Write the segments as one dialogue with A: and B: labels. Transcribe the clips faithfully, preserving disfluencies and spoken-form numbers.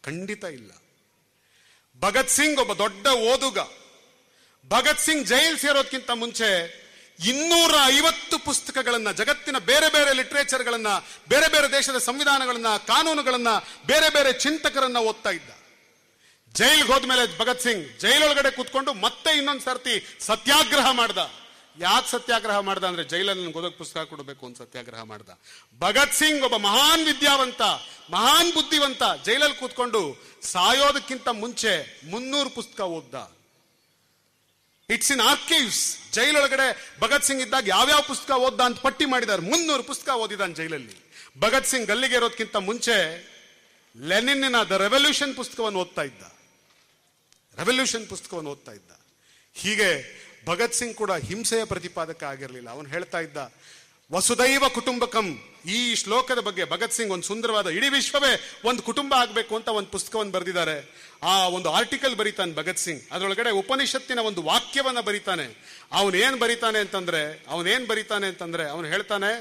A: ಖಂಡಿತ ಇಲ್ಲ. ಭಗತ್ ಸಿಂಗ್ ಒಬ್ಬ ದೊಡ್ಡ ಓದುಗ. ಭಗತ್ ಸಿಂಗ್ ಜೈಲ್ ಸೇರೋದಕ್ಕಿಂತ ಮುಂಚೆ ಇನ್ನೂರ ಐವತ್ತು ಪುಸ್ತಕಗಳನ್ನ, ಜಗತ್ತಿನ ಬೇರೆ ಬೇರೆ ಲಿಟರೇಚರ್ಗಳನ್ನ, ಬೇರೆ ಬೇರೆ ದೇಶದ ಸಂವಿಧಾನಗಳನ್ನ, ಕಾನೂನುಗಳನ್ನ, ಬೇರೆ ಬೇರೆ ಚಿಂತಕರನ್ನ ಓದ್ತಾ ಇದ್ದ. ಜೈಲ್ಗೆ ಹೋದ್ಮೇಲೆ ಭಗತ್ ಸಿಂಗ್ ಜೈಲೊಳಗಡೆ ಕೂತ್ಕೊಂಡು ಮತ್ತೆ ಇನ್ನೊಂದು ಸರ್ತಿ ಸತ್ಯಾಗ್ರಹ ಮಾಡ್ದ. ಯಾಕೆ ಸತ್ಯಾಗ್ರಹ ಮಾಡ್ದ ಅಂದ್ರೆ ಜೈಲಲ್ಲಿ ನನಗೆ ಓದೋಕ್ ಪುಸ್ತಕ ಕೊಡಬೇಕು ಅಂತ ಸತ್ಯಾಗ್ರಹ ಮಾಡ್ದ. ಭಗತ್ ಸಿಂಗ್ ಒಬ್ಬ ಮಹಾನ್ ವಿದ್ಯಾವಂತ, ಮಹಾನ್ ಬುದ್ಧಿವಂತ. ಜೈಲಲ್ಲಿ ಕೂತ್ಕೊಂಡು ಸಾಯೋದಕ್ಕಿಂತ ಮುಂಚೆ ಮುನ್ನೂರು ಪುಸ್ತಕ ಓದ್ದ. It's in archives. ಜೈಲೊಳಗಡೆ Bhagat Singh ಇದ್ದಾಗ ಯಾವ್ಯಾವ ಪುಸ್ತಕ ಓದ್ದ ಅಂತ ಪಟ್ಟಿ ಮಾಡಿದ್ದಾರೆ. ಮುನ್ನೂರು ಪುಸ್ತಕ ಓದಿದಾನೆ ಜೈಲಲ್ಲಿ. ಭಗತ್ ಸಿಂಗ್ ಗಲ್ಲಿಗೆ ಇರೋದಕ್ಕಿಂತ ಮುಂಚೆ ಲೆನಿನ್ನ ದ ರೆವಲ್ಯೂಷನ್ ಪುಸ್ತಕವನ್ನು ಓದ್ತಾ ಇದ್ದ. ರೆವಲ್ಯೂಷನ್ ಪುಸ್ತಕವನ್ನು ಓದ್ತಾ ಇದ್ದ. ಹೀಗೆ ಭಗತ್ ಸಿಂಗ್ ಕೂಡ ಹಿಂಸೆಯ ಪ್ರತಿಪಾದಕ ಆಗಿರಲಿಲ್ಲ. ಅವನು ಹೇಳ್ತಾ ಇದ್ದ ವಸುದೈವ ಕುಟುಂಬಕಂ. ಈ ಶ್ಲೋಕದ ಬಗ್ಗೆ ಭಗತ್ ಸಿಂಗ್ ಒಂದು ಸುಂದರವಾದ, ಇಡೀ ವಿಶ್ವವೇ ಒಂದು ಕುಟುಂಬ ಆಗಬೇಕು ಅಂತ ಒಂದು ಪುಸ್ತಕವನ್ನು ಬರೆದಿದ್ದಾರೆ. ಆ ಒಂದು ಆರ್ಟಿಕಲ್ ಬರೀತಾನೆ ಭಗತ್ ಸಿಂಗ್. ಅದರೊಳಗಡೆ ಉಪನಿಷತ್ತಿನ ಒಂದು ವಾಕ್ಯವನ್ನ ಬರೀತಾನೆ. ಅವನೇನ್ ಬರೀತಾನೆ ಅಂತಂದ್ರೆ ಅವನೇನ್ ಬರೀತಾನೆ ಅಂತಂದ್ರೆ ಅವನು ಹೇಳ್ತಾನೆ,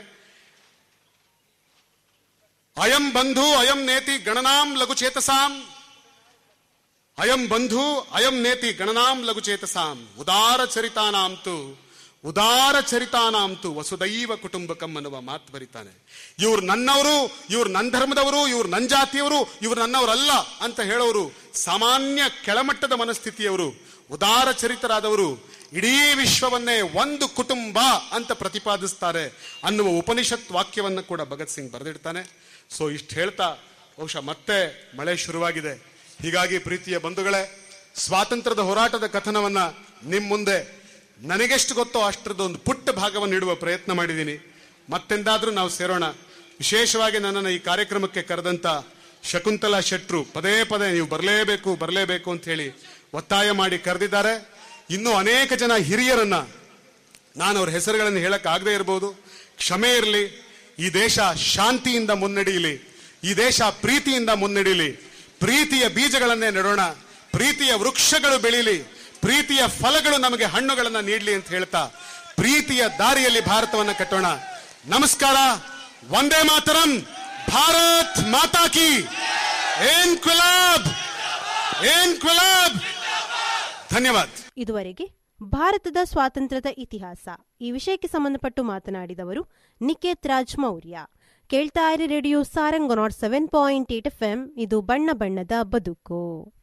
A: ಅಯಂ ಬಂಧು ಅಯಂ ನೇತಿ ಗಣನಾಂ ಲಘುಚೇತಸಾಂ, ಅಯಂ ಬಂಧು ಅಯಂ ನೇತಿ ಗಣನಾಂ ಲಘುಚೇತಸಾಂ, ಉದಾರ ಚರಿತಾನಾಂತು ಉದಾರ ಚರಿತಾನಾಂತು ವಸುದೈವ ಕುಟುಂಬಕಂ ಅನ್ನುವ ಮಾತು ಬರೀತಾನೆ. ಇವ್ರು ನನ್ನವರು, ಇವ್ರು ನನ್ನ ಧರ್ಮದವರು, ಇವ್ರು ನನ್ನ ಜಾತಿಯವರು, ಇವ್ರು ನನ್ನವರಲ್ಲ ಅಂತ ಹೇಳೋರು ಸಾಮಾನ್ಯ ಕೆಳಮಟ್ಟದ ಮನಸ್ಥಿತಿಯವರು, ಉದಾರ ಚರಿತರಾದವರು ಇಡೀ ವಿಶ್ವವನ್ನೇ ಒಂದು ಕುಟುಂಬ ಅಂತ ಪ್ರತಿಪಾದಿಸ್ತಾರೆ ಅನ್ನುವ ಉಪನಿಷತ್ ವಾಕ್ಯವನ್ನು ಕೂಡ ಭಗತ್ ಸಿಂಗ್ ಬರೆದಿಡ್ತಾನೆ. ಸೊ ಇಷ್ಟು ಹೇಳ್ತಾ ಬಹುಶಃ ಮತ್ತೆ ಮಳೆ ಶುರುವಾಗಿದೆ. ಹೀಗಾಗಿ ಪ್ರೀತಿಯ ಬಂಧುಗಳೇ, ಸ್ವಾತಂತ್ರ್ಯದ ಹೋರಾಟದ ಕಥನವನ್ನ ನಿಮ್ಮ ಮುಂದೆ ನನಗೆಷ್ಟು ಗೊತ್ತೋ ಅಷ್ಟರದ್ದು ಒಂದು ಪುಟ್ಟ ಭಾಗವನ್ನು ನೀಡುವ ಪ್ರಯತ್ನ ಮಾಡಿದ್ದೀನಿ. ಮತ್ತೆಂದಾದ್ರೂ ನಾವು ಸೇರೋಣ. ವಿಶೇಷವಾಗಿ ನನ್ನನ್ನು ಈ ಕಾರ್ಯಕ್ರಮಕ್ಕೆ ಕರೆದಂತ ಶಕುಂತಲಾ ಶೆಟ್ರು ಪದೇ ಪದೇ ನೀವು ಬರಲೇಬೇಕು ಬರಲೇಬೇಕು ಅಂತ ಹೇಳಿ ಒತ್ತಾಯ ಮಾಡಿ ಕರೆದಿದ್ದಾರೆ. ಇನ್ನೂ ಅನೇಕ ಜನ ಹಿರಿಯರನ್ನ ನಾನು ಅವ್ರ ಹೆಸರುಗಳನ್ನು ಹೇಳಕ್ ಆಗದೆ ಇರಬಹುದು, ಕ್ಷಮೆ ಇರಲಿ. ಈ ದೇಶ ಶಾಂತಿಯಿಂದ ಮುನ್ನಡೆಯಲಿ, ಈ ದೇಶ ಪ್ರೀತಿಯಿಂದ ಮುನ್ನಡೆಯಲಿ. ಪ್ರೀತಿಯ ಬೀಜಗಳನ್ನೇ ನೆಡೋಣ, ಪ್ರೀತಿಯ ವೃಕ್ಷಗಳು ಬೆಳೀಲಿ, ಪ್ರೀತಿಯ ಫಲಗಳು ನಮಗೆ ಹಣ್ಣುಗಳನ್ನ ನೀಡಲಿ ಅಂತ ಹೇಳ್ತಾ ಪ್ರೀತಿಯ ದಾರಿಯಲ್ಲಿ ಭಾರತವನ್ನ ಕಟ್ಟೋಣ. ನಮಸ್ಕಾರ. ವಂದೇ ಮಾತರಂ. ಭಾರತ್ ಮಾತಾ ಕಿ. ಇನ್ಕ್ವಿಲಾಬ್ ಇನ್ಕ್ವಿಲಾಬ್. ಧನ್ಯವಾದ.
B: ಇದುವರೆಗೆ ಭಾರತದ ಸ್ವಾತಂತ್ರ್ಯದ ಇತಿಹಾಸ ಈ ವಿಷಯಕ್ಕೆ ಸಂಬಂಧಪಟ್ಟು ಮಾತನಾಡಿದವರು ನಿಕೇತ್ ರಾಜ್ ಮೌರ್ಯ. ಕೇಳ್ತಾ ಇರಿ radio Sarang not seven point eight F M. ಇದು ಬಣ್ಣ ಬಣ್ಣದ ಬದುಕು.